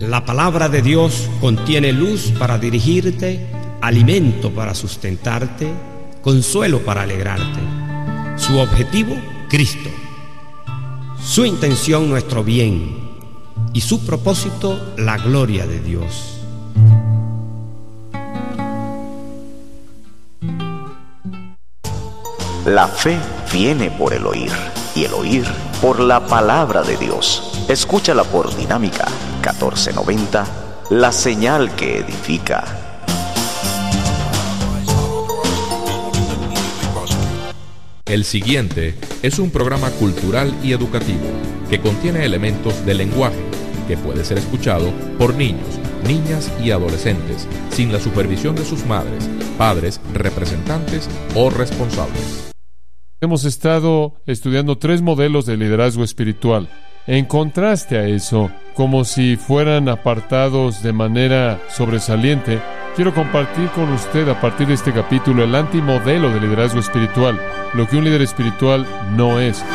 La palabra de Dios contiene luz para dirigirte, alimento para sustentarte, consuelo para alegrarte. Su objetivo, Cristo. Su intención, nuestro bien. Y su propósito, la gloria de Dios. La fe viene por el oír, y el oír por la palabra de Dios. Escúchala por Dinámica 1490, la señal que edifica. El siguiente es un programa cultural y educativo que contiene elementos de lenguaje que puede ser escuchado por niños, niñas y adolescentes sin la supervisión de sus madres, padres, representantes o responsables. Hemos estado estudiando 3 modelos de liderazgo espiritual. En contraste a eso, como si fueran apartados de manera sobresaliente, quiero compartir con usted a partir de este capítulo el antimodelo de liderazgo espiritual, lo que un líder espiritual no es.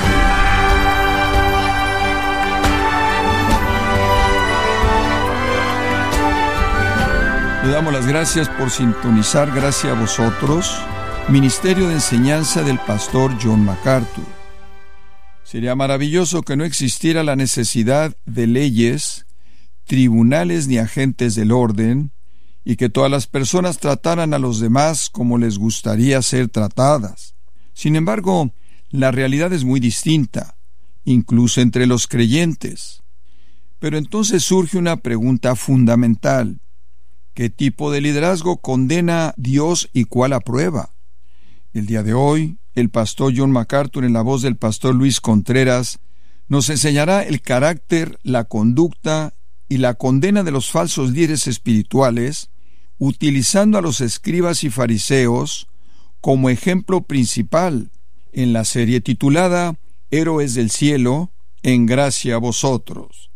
Le damos las gracias por sintonizar. Gracias a vosotros. Ministerio de Enseñanza del Pastor John MacArthur. Sería maravilloso que no existiera la necesidad de leyes, tribunales ni agentes del orden, y que todas las personas trataran a los demás como les gustaría ser tratadas. Sin embargo, la realidad es muy distinta, incluso entre los creyentes. Pero entonces surge una pregunta fundamental. ¿Qué tipo de liderazgo condena Dios y cuál aprueba? El día de hoy, el pastor John MacArthur, en la voz del pastor Luis Contreras, nos enseñará el carácter, la conducta y la condena de los falsos líderes espirituales, utilizando a los escribas y fariseos como ejemplo principal en la serie titulada Héroes del Cielo, en gracia a vosotros.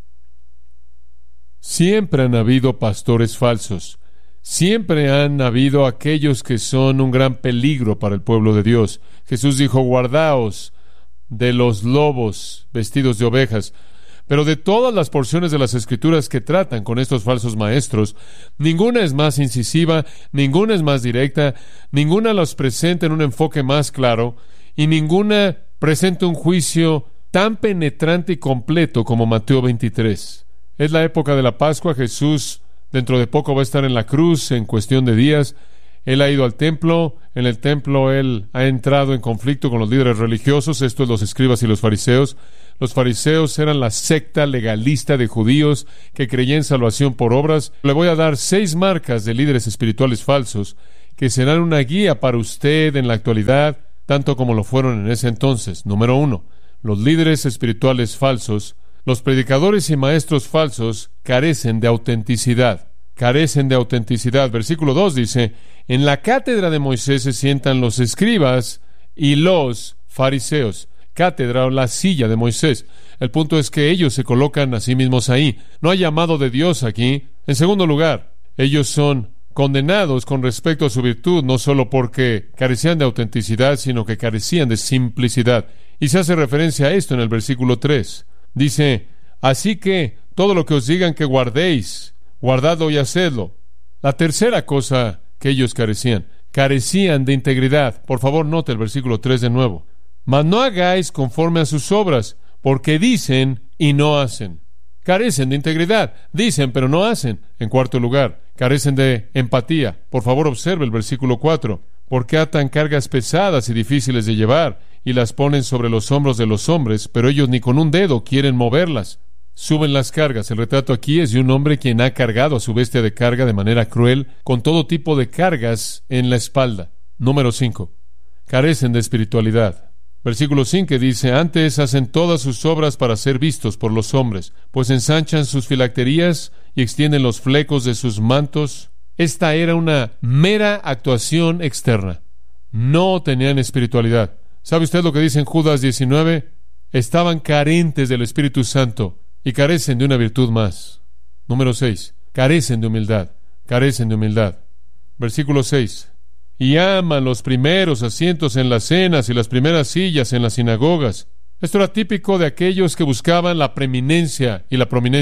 Siempre han habido pastores falsos. Siempre han habido aquellos que son un gran peligro para el pueblo de Dios. Jesús dijo: guardaos de los lobos vestidos de ovejas. Pero de todas las porciones de las Escrituras que tratan con estos falsos maestros, ninguna es más incisiva, ninguna es más directa, ninguna los presenta en un enfoque más claro, y ninguna presenta un juicio tan penetrante y completo como Mateo 23. Es la época de la Pascua. Jesús dentro de poco va a estar en la cruz en cuestión de días. Él ha ido al templo. En el templo él ha entrado en conflicto con los líderes religiosos, esto es, los escribas y los fariseos. Los fariseos eran la secta legalista de judíos que creía en salvación por obras. Le voy a dar 6 marcas de líderes espirituales falsos que serán una guía para usted en la actualidad, tanto como lo fueron en ese entonces. Número 1, los líderes espirituales falsos. Los predicadores y maestros falsos carecen de autenticidad. Carecen de autenticidad. Versículo 2 dice: en la cátedra de Moisés se sientan los escribas y los fariseos. Cátedra o la silla de Moisés. El punto es que ellos se colocan a sí mismos ahí. No hay llamado de Dios aquí. En segundo lugar, ellos son condenados con respecto a su virtud, no solo porque carecían de autenticidad, sino que carecían de simplicidad. Y se hace referencia a esto en el versículo 3. Dice: así que todo lo que os digan que guardéis, guardadlo y hacedlo. La tercera cosa que ellos carecían de integridad. Por favor, note el versículo 3 de nuevo. Mas no hagáis conforme a sus obras, porque dicen y no hacen. Carecen de integridad. Dicen, pero no hacen. En cuarto lugar, carecen de empatía. Por favor, observe el versículo 4. Porque atan cargas pesadas y difíciles de llevar, y las ponen sobre los hombros de los hombres, pero ellos ni con un dedo quieren moverlas. Suben las cargas. El retrato aquí es de un hombre quien ha cargado a su bestia de carga de manera cruel, con todo tipo de cargas en la espalda. Número 5. Carecen de espiritualidad. Versículo 5 dice: antes hacen todas sus obras para ser vistos por los hombres, pues ensanchan sus filacterías y extienden los flecos de sus mantos. Esta era una mera actuación externa. No tenían espiritualidad. ¿Sabe usted lo que dice en Judas 19? Estaban carentes del Espíritu Santo y carecen de una virtud más. Número 6. Carecen de humildad. Carecen de humildad. Versículo 6. Y aman los primeros asientos en las cenas y las primeras sillas en las sinagogas. Esto era típico de aquellos que buscaban la preeminencia y la prominencia.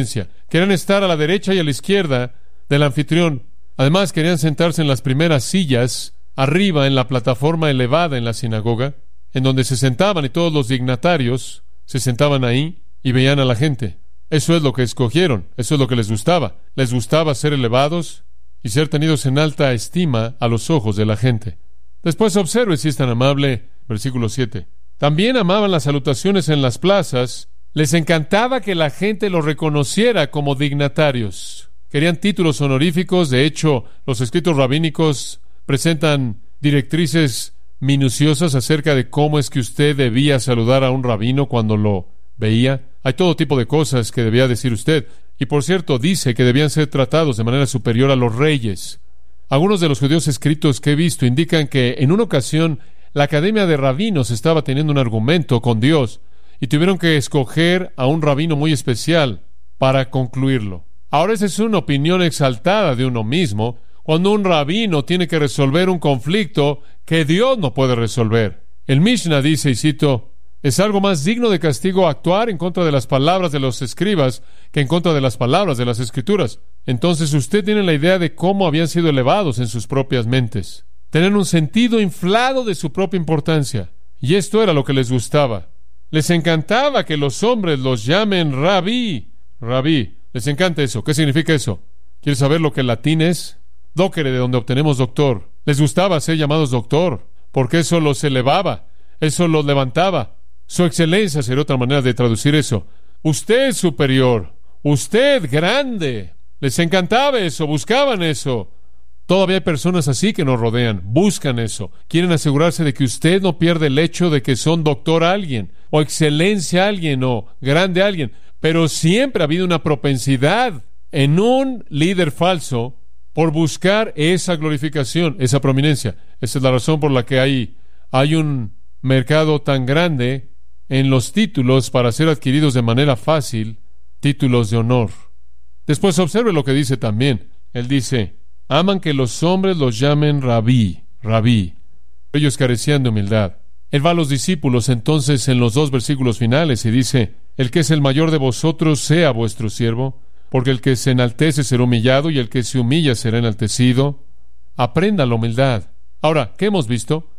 Querían estar a la derecha y a la izquierda del anfitrión. Además, querían sentarse en las primeras sillas, arriba en la plataforma elevada en la sinagoga, en donde se sentaban, y todos los dignatarios se sentaban ahí y veían a la gente. Eso es lo que escogieron, eso es lo que les gustaba. Les gustaba ser elevados y ser tenidos en alta estima a los ojos de la gente. Después observe, si es tan amable, versículo 7. También amaban las salutaciones en las plazas. Les encantaba que la gente los reconociera como dignatarios. Querían títulos honoríficos. De hecho, los escritos rabínicos presentan directrices minuciosas acerca de cómo es que usted debía saludar a un rabino cuando lo veía. Hay todo tipo de cosas que debía decir usted. Y por cierto, dice que debían ser tratados de manera superior a los reyes. Algunos de los judíos escritos que he visto indican que en una ocasión la Academia de Rabinos estaba teniendo un argumento con Dios y tuvieron que escoger a un rabino muy especial para concluirlo. Ahora, esa es una opinión exaltada de uno mismo, cuando un rabino tiene que resolver un conflicto que Dios no puede resolver. El Mishnah dice, y cito, es algo más digno de castigo actuar en contra de las palabras de los escribas que en contra de las palabras de las Escrituras. Entonces usted tiene la idea de cómo habían sido elevados en sus propias mentes. Tenían un sentido inflado de su propia importancia. Y esto era lo que les gustaba. Les encantaba que los hombres los llamen rabí. Rabí. Les encanta eso. ¿Qué significa eso? ¿Quieres saber lo que el latín es? Docere, de donde obtenemos doctor. Les gustaba ser llamados doctor, porque eso los elevaba, eso los levantaba. Su excelencia sería otra manera de traducir eso. Usted es superior, usted grande. Les encantaba eso, buscaban eso. Todavía hay personas así que nos rodean, buscan eso. Quieren asegurarse de que usted no pierda el hecho de que son doctor a alguien, o excelencia a alguien, o grande a alguien. Pero siempre ha habido una propensidad en un líder falso por buscar esa glorificación, esa prominencia. Esa es la razón por la que hay un mercado tan grande en los títulos para ser adquiridos de manera fácil, títulos de honor. Después observe lo que dice también. Él dice, aman que los hombres los llamen rabí, rabí. Ellos carecían de humildad. Él va a los discípulos entonces en los 2 versículos finales y dice, el que es el mayor de vosotros sea vuestro siervo, porque el que se enaltece será humillado y el que se humilla será enaltecido. Aprenda la humildad. Ahora, ¿qué hemos visto?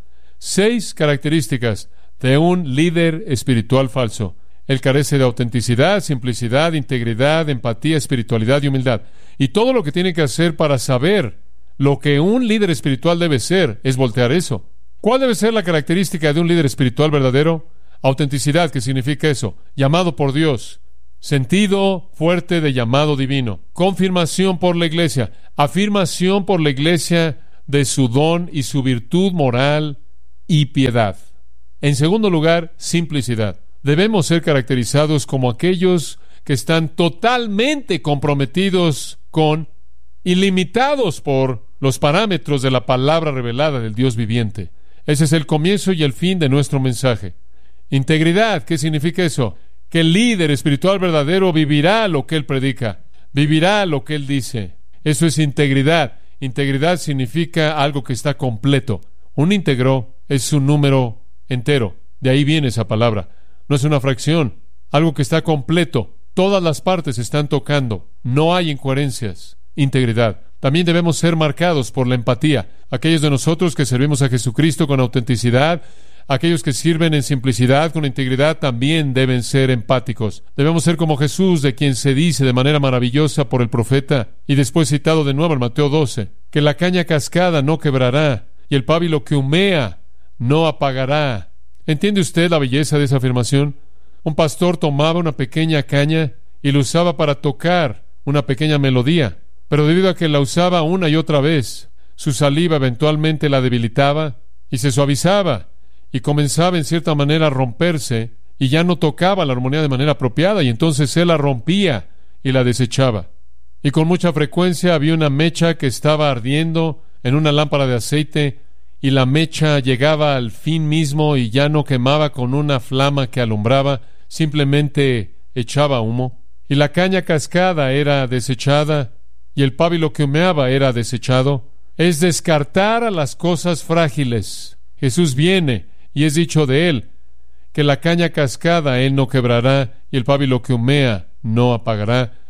6 características de un líder espiritual falso. Él carece de autenticidad, simplicidad, integridad, empatía, espiritualidad y humildad. Y todo lo que tiene que hacer para saber lo que un líder espiritual debe ser es voltear eso. ¿Cuál debe ser la característica de un líder espiritual verdadero? Autenticidad, ¿qué significa eso? Llamado por Dios. Sentido fuerte de llamado divino. Confirmación por la iglesia. Afirmación por la iglesia de su don y su virtud moral y piedad. En segundo lugar, simplicidad. Debemos ser caracterizados como aquellos que están totalmente comprometidos con y limitados por los parámetros de la palabra revelada del Dios viviente. Ese es el comienzo y el fin de nuestro mensaje. Integridad, ¿qué significa eso? Que el líder espiritual verdadero vivirá lo que él predica, vivirá lo que él dice. Eso es integridad. Integridad significa algo que está completo. Un íntegro es un número entero. De ahí viene esa palabra. No es una fracción. Algo que está completo. Todas las partes están tocando. No hay incoherencias. Integridad. También debemos ser marcados por la empatía. Aquellos de nosotros que servimos a Jesucristo con autenticidad, aquellos que sirven en simplicidad, con integridad, también deben ser empáticos. Debemos ser como Jesús, de quien se dice de manera maravillosa por el profeta, y después citado de nuevo en Mateo 12, que la caña cascada no quebrará, y el pábilo que humea no apagará. ¿Entiende usted la belleza de esa afirmación? Un pastor tomaba una pequeña caña y la usaba para tocar una pequeña melodía, pero debido a que la usaba una y otra vez, su saliva eventualmente la debilitaba y se suavizaba, y comenzaba en cierta manera a romperse, y ya no tocaba la armonía de manera apropiada, y entonces él la rompía y la desechaba. Y con mucha frecuencia había una mecha que estaba ardiendo en una lámpara de aceite, y la mecha llegaba al fin mismo y ya no quemaba con una flama que alumbraba, simplemente echaba humo. Y la caña cascada era desechada, y el pábilo que humeaba era desechado. Es descartar a las cosas frágiles. Jesús viene y es dicho de él que la caña cascada él no quebrará y el pábilo que humea no apagará.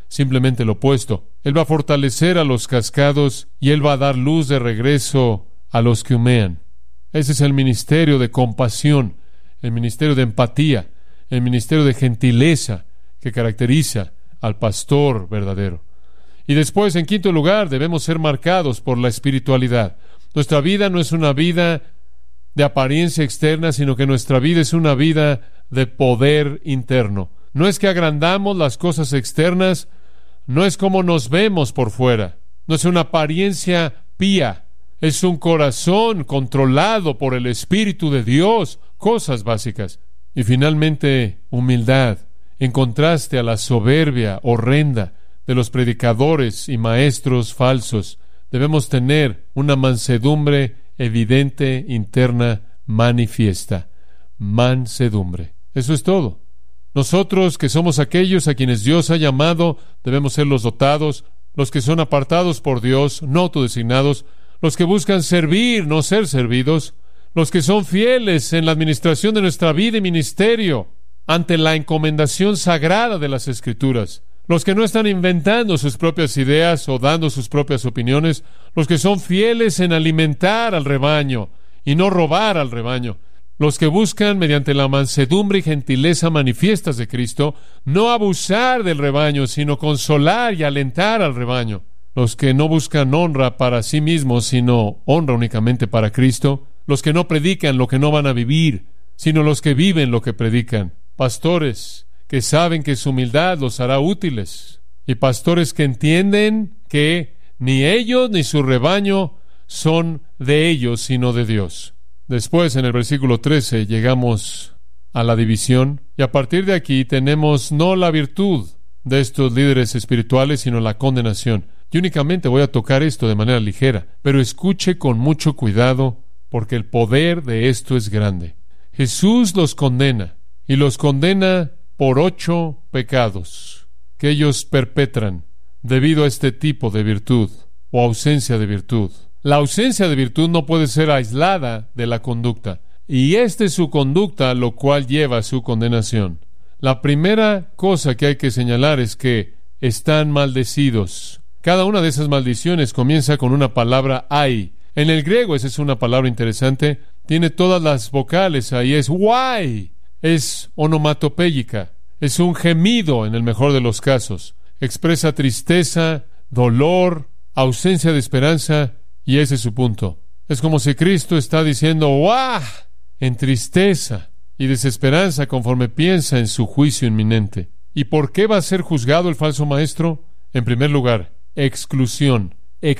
simplemente lo opuesto. Él va a fortalecer a los cascados y Él va a dar luz de regreso a los que humean. Ese es el ministerio de compasión, el ministerio de empatía, el ministerio de gentileza que caracteriza al pastor verdadero. Y después, en quinto lugar, debemos ser marcados por la espiritualidad. Nuestra vida no es una vida de apariencia externa, sino que nuestra vida es una vida de poder interno. No es que agrandamos las cosas externas, no es como nos vemos por fuera, no es una apariencia pía, es un corazón controlado por el Espíritu de Dios, cosas básicas. Y finalmente, humildad, en contraste a la soberbia horrenda de los predicadores y maestros falsos. Debemos tener una mansedumbre evidente, interna, manifiesta. Mansedumbre. Eso es todo. Nosotros, que somos aquellos a quienes Dios ha llamado, debemos ser los dotados, los que son apartados por Dios, no autodesignados, los que buscan servir, no ser servidos, los que son fieles en la administración de nuestra vida y ministerio ante la encomendación sagrada de las Escrituras, los que no están inventando sus propias ideas o dando sus propias opiniones, los que son fieles en alimentar al rebaño y no robar al rebaño, los que buscan, mediante la mansedumbre y gentileza manifiestas de Cristo, no abusar del rebaño, sino consolar y alentar al rebaño, los que no buscan honra para sí mismos, sino honra únicamente para Cristo, los que no predican lo que no van a vivir, sino los que viven lo que predican, pastores que saben que su humildad los hará útiles, y pastores que entienden que ni ellos ni su rebaño son de ellos, sino de Dios. Después, en el versículo 13, llegamos a la división, y a partir de aquí tenemos no la virtud de estos líderes espirituales, sino la condenación. Y únicamente voy a tocar esto de manera ligera, pero escuche con mucho cuidado, porque el poder de esto es grande. Jesús los condena, y los condena por 8 pecados que ellos perpetran debido a este tipo de virtud o ausencia de virtud. La ausencia de virtud no puede ser aislada de la conducta, y esta es su conducta, lo cual lleva a su condenación. La primera cosa que hay que señalar es que están maldecidos. Cada una de esas maldiciones comienza con una palabra ai. En el griego esa es una palabra interesante, tiene todas las vocales ahí, es wai. Es onomatopéyica, es un gemido en el mejor de los casos. Expresa tristeza, dolor, ausencia de esperanza, y ese es su punto. Es como si Cristo está diciendo ¡guau!, en tristeza y desesperanza conforme piensa en su juicio inminente. ¿Y por qué va a ser juzgado el falso maestro? En primer lugar, exclusión.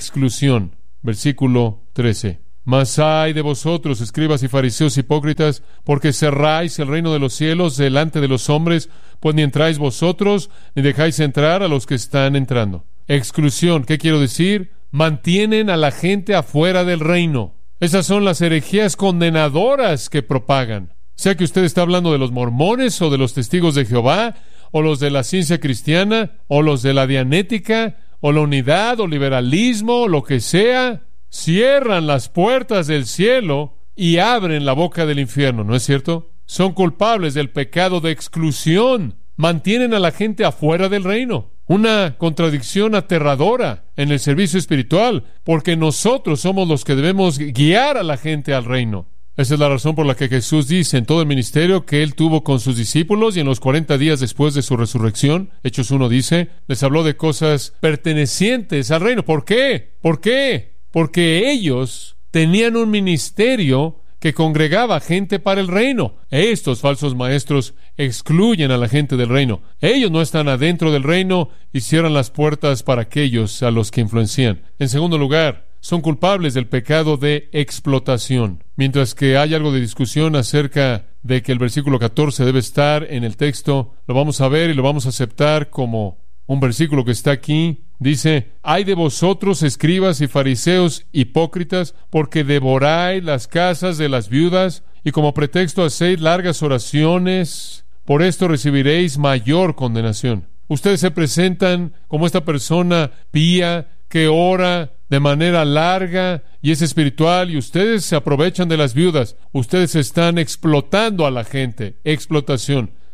Versículo 13. Mas ay de vosotros, escribas y fariseos hipócritas, porque cerráis el reino de los cielos delante de los hombres, pues ni entráis vosotros, ni dejáis entrar a los que están entrando. Exclusión, ¿qué quiero decir? Mantienen a la gente afuera del reino. Esas son las herejías condenadoras que propagan. Sea que usted está hablando de los mormones, o de los testigos de Jehová, o los de la ciencia cristiana, o los de la dianética, o la unidad, o liberalismo, o lo que sea, cierran las puertas del cielo y abren la boca del infierno, ¿no es cierto? Son culpables del pecado de exclusión. Mantienen a la gente afuera del reino. Una contradicción aterradora en el servicio espiritual, porque nosotros somos los que debemos guiar a la gente al reino. Esa es la razón por la que Jesús dice en todo el ministerio que Él tuvo con sus discípulos, y en los 40 días después de su resurrección, Hechos 1 dice, les habló de cosas pertenecientes al reino. ¿Por qué? Porque ellos tenían un ministerio que congregaba gente para el reino. Estos falsos maestros excluyen a la gente del reino. Ellos no están adentro del reino y cierran las puertas para aquellos a los que influencian. En segundo lugar, son culpables del pecado de explotación. Mientras que hay algo de discusión acerca de que el versículo 14 debe estar en el texto, lo vamos a ver y lo vamos a aceptar como un versículo que está aquí. Dice, ay de vosotros, escribas y fariseos hipócritas, porque devoráis las casas de las viudas, y como pretexto hacéis largas oraciones, por esto recibiréis mayor condenación. Ustedes se presentan como esta persona pía, que ora de manera larga y es espiritual, y ustedes se aprovechan de las viudas. Ustedes están explotando a la gente. Explotación.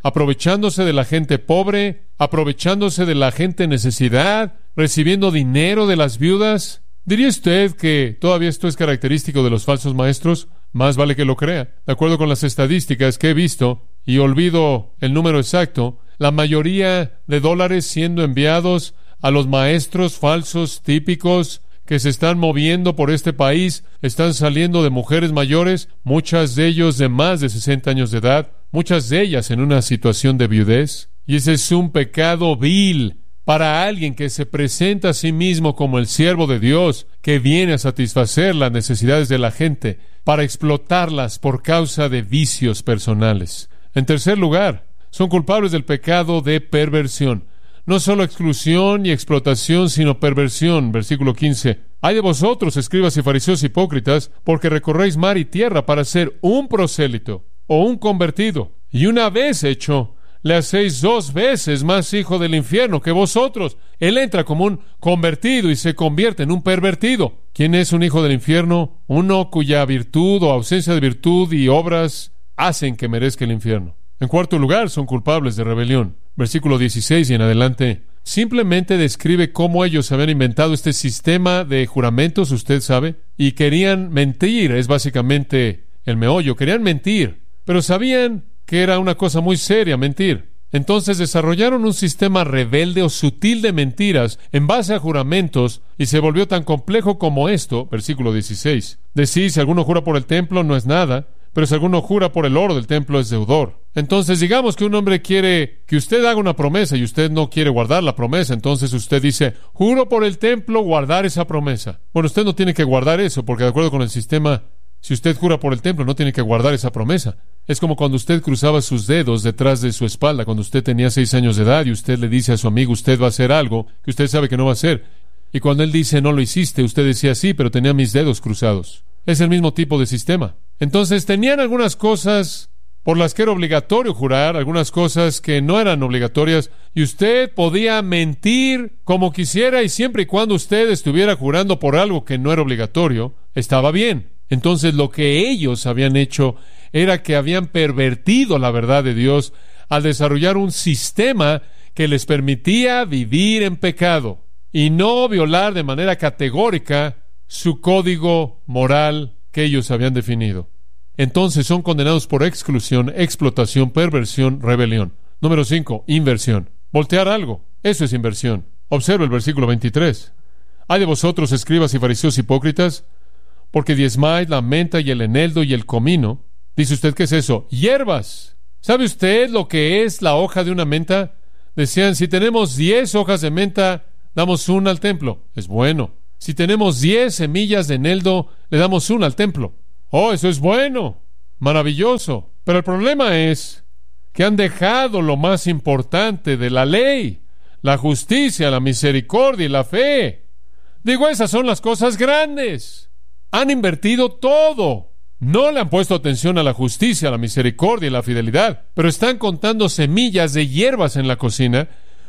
aprovechándose de la gente pobre, aprovechándose de la gente en necesidad, recibiendo dinero de las viudas. ¿Diría usted que todavía esto es característico de los falsos maestros? Más vale que lo crea. De acuerdo con las estadísticas que he visto, y olvido el número exacto, la mayoría de dólares siendo enviados a los maestros falsos típicos que se están moviendo por este país están saliendo de mujeres mayores, muchas de ellos de más de 60 años de edad, muchas de ellas en una situación de viudez. Y ese es un pecado vil para alguien que se presenta a sí mismo como el siervo de Dios, que viene a satisfacer las necesidades de la gente para explotarlas por causa de vicios personales. En tercer lugar, son culpables del pecado de perversión. No solo exclusión y explotación, sino perversión. Versículo 15. Hay de vosotros, escribas y fariseos hipócritas, porque recorréis mar y tierra para ser un prosélito o un convertido. Y una vez hecho, le hacéis 2 veces más hijo del infierno que vosotros. Él entra como un convertido y se convierte en un pervertido. ¿Quién es un hijo del infierno? Uno cuya virtud o ausencia de virtud y obras hacen que merezca el infierno. En cuarto lugar, son culpables de rebelión. Versículo 16 y en adelante, simplemente describe cómo ellos habían inventado este sistema de juramentos, usted sabe, y querían mentir, es básicamente el meollo, querían mentir, pero sabían que era una cosa muy seria mentir. Entonces desarrollaron un sistema rebelde o sutil de mentiras en base a juramentos y se volvió tan complejo como esto, versículo 16. Decís, si alguno jura por el templo no es nada, pero si alguno jura por el oro del templo es deudor. Entonces, digamos que un hombre quiere que usted haga una promesa y usted no quiere guardar la promesa. Entonces usted dice, juro por el templo guardar esa promesa. Bueno, usted no tiene que guardar eso, porque de acuerdo con el sistema, si usted jura por el templo, no tiene que guardar esa promesa. Es como cuando usted cruzaba sus dedos detrás de su espalda, cuando usted tenía 6 años de edad y usted le dice a su amigo, usted va a hacer algo que usted sabe que no va a hacer. Y cuando él dice, no lo hiciste, usted decía, sí, pero tenía mis dedos cruzados. Es el mismo tipo de sistema. Entonces tenían algunas cosas por las que era obligatorio jurar, algunas cosas que no eran obligatorias, y usted podía mentir como quisiera, y siempre y cuando usted estuviera jurando por algo que no era obligatorio, estaba bien. Entonces lo que ellos habían hecho era que habían pervertido la verdad de Dios al desarrollar un sistema que les permitía vivir en pecado y no violar de manera categórica su código moral que ellos habían definido. Entonces son condenados por exclusión, explotación, perversión, rebelión. Número 5, inversión. Voltear algo. Eso es inversión. Observa el versículo 23. Hay de vosotros, escribas y fariseos hipócritas, porque diezmáis la menta y el eneldo y el comino. Dice usted, ¿qué es eso? Hierbas. ¿Sabe usted lo que es la hoja de una menta? Decían, si tenemos 10 hojas de menta, damos una al templo. Es bueno. Si tenemos 10 semillas de eneldo, le damos una al templo. Oh, eso es bueno, maravilloso. Pero el problema es que han dejado lo más importante de la ley, la justicia, la misericordia y la fe. Digo, esas son las cosas grandes. Han invertido todo. No le han puesto atención a la justicia, a la misericordia y la fidelidad, pero están contando semillas de hierbas en la cocina,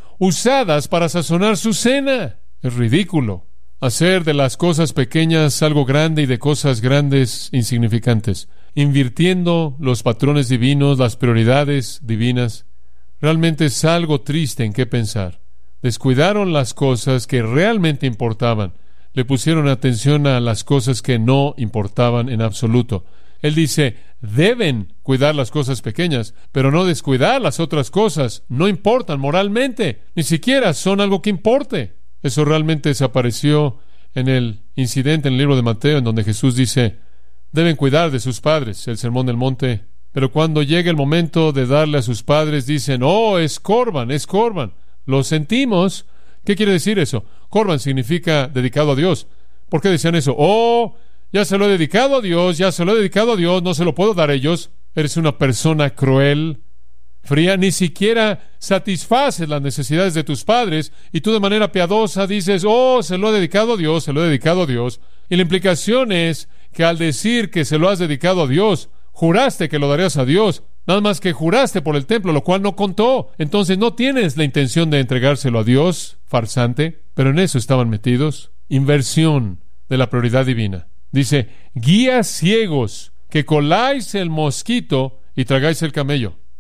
usadas para sazonar su cena. Es ridículo. Hacer de las cosas pequeñas algo grande y de cosas grandes insignificantes, invirtiendo los patrones divinos, las prioridades divinas. Realmente es algo triste en qué pensar. Descuidaron las cosas que realmente importaban, le pusieron atención a las cosas que no importaban en absoluto. Él dice, deben cuidar las cosas pequeñas, pero no descuidar las otras cosas. No importan moralmente, ni siquiera son algo que importe. Eso realmente desapareció en el incidente en el libro de Mateo, en donde Jesús dice, deben cuidar de sus padres, el sermón del monte. Pero cuando llega el momento de darle a sus padres, dicen, oh, es Corban, es Corban. Lo sentimos. ¿Qué quiere decir eso? Corban significa dedicado a Dios. ¿Por qué decían eso? Oh, ya se lo he dedicado a Dios, ya se lo he dedicado a Dios, no se lo puedo dar a ellos. Eres una persona cruel, fría, ni siquiera satisfaces las necesidades de tus padres, y tú de manera piadosa dices, oh, se lo he dedicado a Dios, se lo he dedicado a Dios. Y la implicación es que al decir que se lo has dedicado a Dios, juraste que lo darías a Dios, nada más que juraste por el templo, lo cual no contó. Entonces no tienes la intención de entregárselo a Dios, farsante, pero en eso estaban metidos. Inversión de la prioridad divina. Dice, guías ciegos, que coláis el mosquito y tragáis el camello.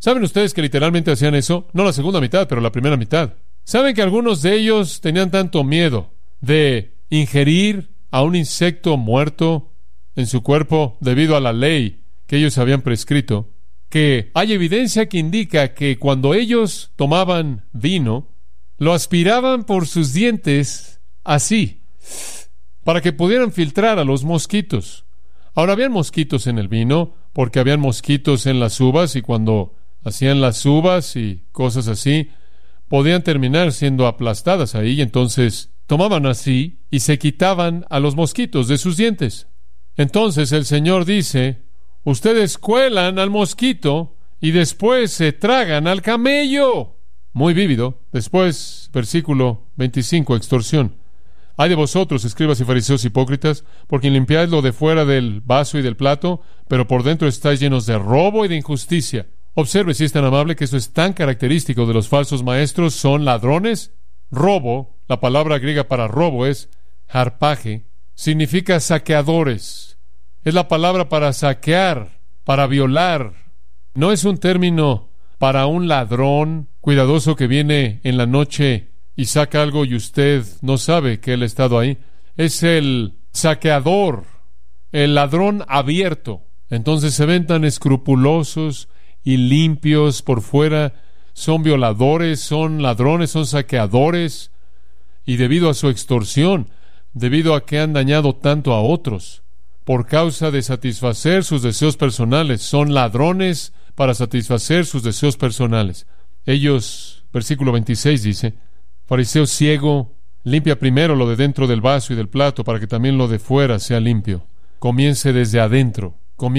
¿Saben ustedes que literalmente hacían eso? No la segunda mitad, pero la primera mitad. ¿Saben que algunos de ellos tenían tanto miedo de ingerir a un insecto muerto en su cuerpo debido a la ley que ellos habían prescrito, que hay evidencia que indica que cuando ellos tomaban vino, lo aspiraban por sus dientes así, para que pudieran filtrar a los mosquitos? Ahora, habían mosquitos en el vino, porque habían mosquitos en las uvas, y cuando hacían las uvas y cosas así, podían terminar siendo aplastadas ahí, y entonces tomaban así y se quitaban a los mosquitos de sus dientes. Entonces el Señor dice, ustedes cuelan al mosquito y después se tragan al camello. Muy vívido. Después, versículo 25, extorsión. Ay de vosotros, escribas y fariseos hipócritas, porque limpiáis lo de fuera del vaso y del plato, pero por dentro estáis llenos de robo y de injusticia. Observe, si es tan amable, que eso es tan característico de los falsos maestros. Son ladrones. Robo, la palabra griega para robo es harpaje, significa saqueadores. Es la palabra para saquear, para violar. No es un término para un ladrón cuidadoso que viene en la noche y saca algo y usted no sabe que él ha estado ahí. Es el saqueador, el ladrón abierto. Entonces se ven tan escrupulosos y limpios por fuera. Son violadores, son ladrones, son saqueadores, y debido a su extorsión, debido a que han dañado tanto a otros, por causa de satisfacer sus deseos personales, son ladrones para satisfacer sus deseos personales. Ellos, versículo 26 dice, fariseo ciego, limpia primero lo de dentro del vaso y del plato para que también lo de fuera sea limpio. Comience desde adentro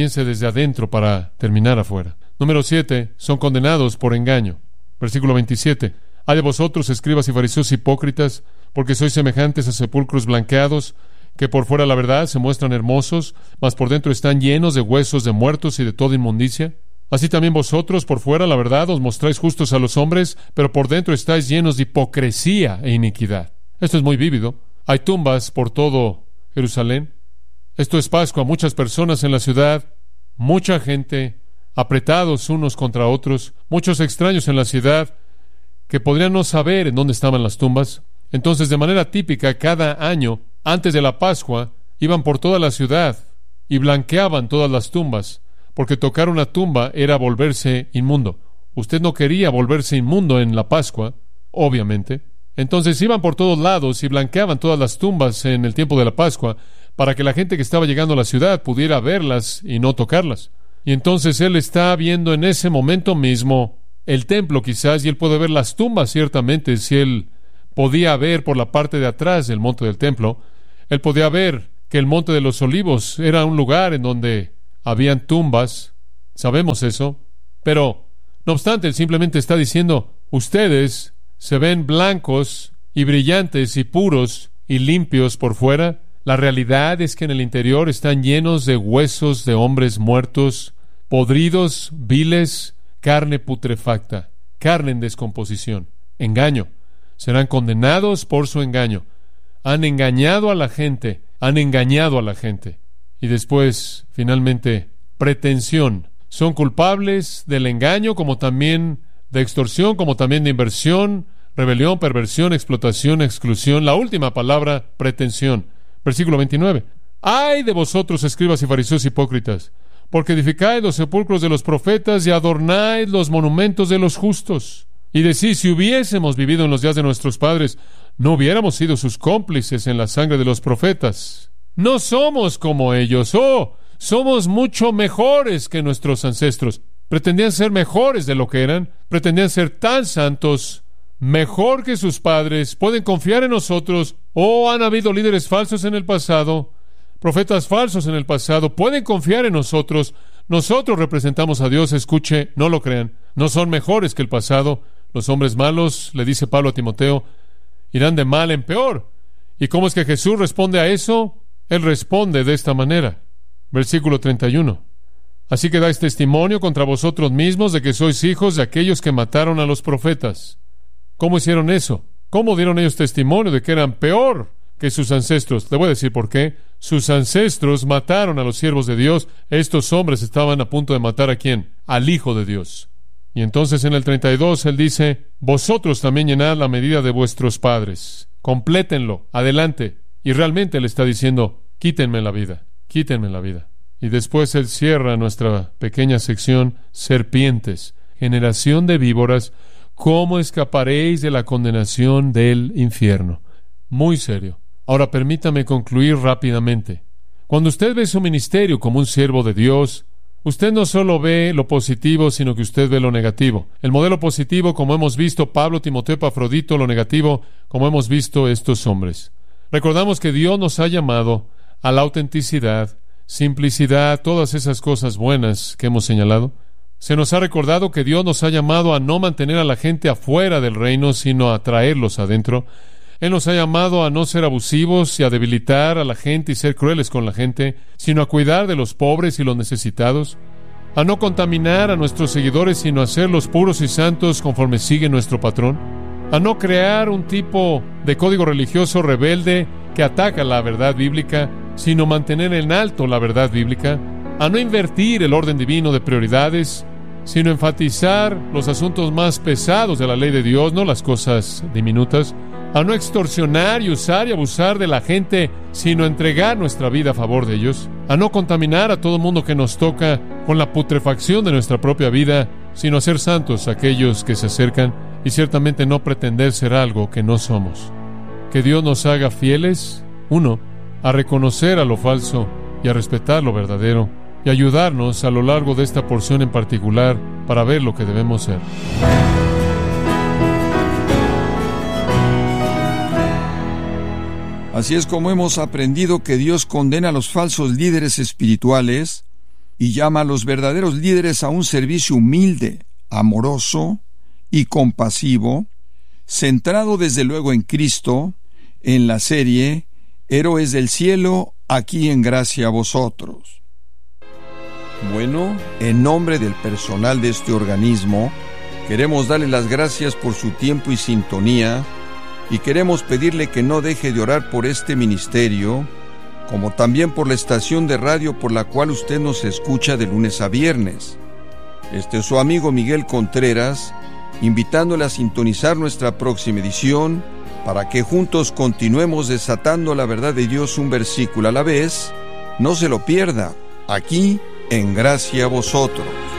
para terminar afuera. Número 7, son condenados por engaño. Versículo 27, ay de vosotros, escribas y fariseos hipócritas, porque sois semejantes a sepulcros blanqueados, que por fuera la verdad se muestran hermosos, mas por dentro están llenos de huesos de muertos y de toda inmundicia. Así también vosotros, por fuera la verdad, os mostráis justos a los hombres, pero por dentro estáis llenos de hipocresía e iniquidad. Esto es muy vívido. Hay tumbas por todo Jerusalén. Esto es Pascua. Muchas personas en la ciudad, mucha gente, apretados unos contra otros, muchos extraños en la ciudad que podrían no saber en dónde estaban las tumbas. Entonces, de manera típica, cada año, antes de la Pascua, iban por toda la ciudad y blanqueaban todas las tumbas, porque tocar una tumba era volverse inmundo. Usted no quería volverse inmundo en la Pascua, obviamente. Entonces iban por todos lados y blanqueaban todas las tumbas en el tiempo de la Pascua, para que la gente que estaba llegando a la ciudad pudiera verlas y no tocarlas. Y entonces él está viendo en ese momento mismo el templo quizás, y él puede ver las tumbas ciertamente. Si él podía ver por la parte de atrás del monte del templo, él podía ver que el monte de los olivos era un lugar en donde habían tumbas. Sabemos eso. Pero, no obstante, él simplemente está diciendo, ustedes se ven blancos y brillantes y puros y limpios por fuera. La realidad es que en el interior están llenos de huesos de hombres muertos, podridos, viles, carne putrefacta, carne en descomposición, engaño. Serán condenados por su engaño. Han engañado a la gente, Y después, finalmente, pretensión. Son culpables del engaño, como también de extorsión, como también de inversión, rebelión, perversión, explotación, exclusión. La última palabra, pretensión. Versículo 29. Ay de vosotros, escribas y fariseos hipócritas, porque edificáis los sepulcros de los profetas y adornáis los monumentos de los justos. Y decís, si hubiésemos vivido en los días de nuestros padres, no hubiéramos sido sus cómplices en la sangre de los profetas. No somos como ellos. Somos mucho mejores que nuestros ancestros. Pretendían ser mejores de lo que eran. Pretendían ser tan santos, mejor que sus padres. Pueden confiar en nosotros. Han habido líderes falsos en el pasado, profetas falsos en el pasado. Pueden confiar en nosotros. Nosotros representamos a Dios. Escuche, no lo crean. No son mejores que el pasado. Los hombres malos, le dice Pablo a Timoteo, irán de mal en peor. ¿Y cómo es que Jesús responde a eso? Él responde de esta manera. Versículo 31. Así que dais testimonio contra vosotros mismos de que sois hijos de aquellos que mataron a los profetas. ¿Cómo hicieron eso? ¿Cómo dieron ellos testimonio de que eran peor que sus ancestros? Le voy a decir por qué. Sus ancestros mataron a los siervos de Dios. Estos hombres estaban a punto de matar ¿a quién? Al Hijo de Dios. Y entonces en el 32 él dice, vosotros también llenad la medida de vuestros padres. Complétenlo, adelante. Y realmente le está diciendo, quítenme la vida, quítenme la vida. Y después él cierra nuestra pequeña sección, serpientes, generación de víboras, ¿cómo escaparéis de la condenación del infierno? Muy serio. Ahora permítame concluir rápidamente. Cuando usted ve su ministerio como un siervo de Dios, usted no solo ve lo positivo, sino que usted ve lo negativo. El modelo positivo, como hemos visto, Pablo, Timoteo, Epafrodito; lo negativo, como hemos visto, estos hombres. Recordamos que Dios nos ha llamado a la autenticidad, simplicidad, todas esas cosas buenas que hemos señalado. Se nos ha recordado que Dios nos ha llamado a no mantener a la gente afuera del reino, sino a traerlos adentro. Él nos ha llamado a no ser abusivos y a debilitar a la gente y ser crueles con la gente, sino a cuidar de los pobres y los necesitados, a no contaminar a nuestros seguidores, sino a hacerlos puros y santos conforme sigue nuestro patrón, a no crear un tipo de código religioso rebelde que ataca la verdad bíblica, sino mantener en alto la verdad bíblica, a no invertir el orden divino de prioridades, sino enfatizar los asuntos más pesados de la ley de Dios, no las cosas diminutas, a no extorsionar y usar y abusar de la gente, sino entregar nuestra vida a favor de ellos, a no contaminar a todo mundo que nos toca con la putrefacción de nuestra propia vida, sino a ser santos aquellos que se acercan, y ciertamente no pretender ser algo que no somos. Que Dios nos haga fieles, uno, a reconocer a lo falso y a respetar lo verdadero, y ayudarnos a lo largo de esta porción en particular para ver lo que debemos ser. Así es como hemos aprendido que Dios condena a los falsos líderes espirituales y llama a los verdaderos líderes a un servicio humilde, amoroso y compasivo, centrado desde luego en Cristo, en la serie Héroes del Cielo, aquí en Gracia a Vosotros. Bueno, en nombre del personal de este organismo, queremos darle las gracias por su tiempo y sintonía, y queremos pedirle que no deje de orar por este ministerio, como también por la estación de radio por la cual usted nos escucha de lunes a viernes. Este es su amigo Miguel Contreras, invitándole a sintonizar nuestra próxima edición, para que juntos continuemos desatando la verdad de Dios un versículo a la vez. No se lo pierda, aquí en Gracia a Vosotros.